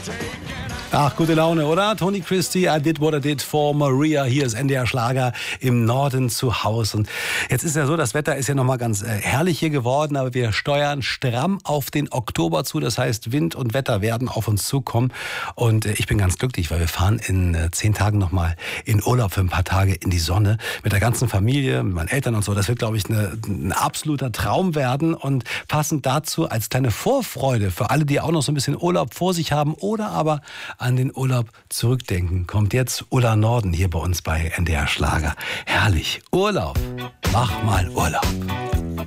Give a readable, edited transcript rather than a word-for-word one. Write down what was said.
Ach, gute Laune, oder? Tony Christie, I Did What I Did for Maria. Hier ist NDR Schlager im Norden zu Haus. Und jetzt ist ja so, das Wetter ist ja nochmal ganz herrlich hier geworden, aber wir steuern stramm auf den Oktober zu. Das heißt, Wind und Wetter werden auf uns zukommen. Und ich bin ganz glücklich, weil wir fahren in 10 Tagen nochmal in Urlaub für ein paar Tage in die Sonne mit der ganzen Familie, mit meinen Eltern und so. Das wird, glaube ich, ein absoluter Traum werden. Und passend dazu als kleine Vorfreude für alle, die auch noch so ein bisschen Urlaub vor sich haben oder aber an den Urlaub zurückdenken, kommt jetzt Ulla Norden hier bei uns bei NDR Schlager. Herrlich. Urlaub. Mach mal Urlaub.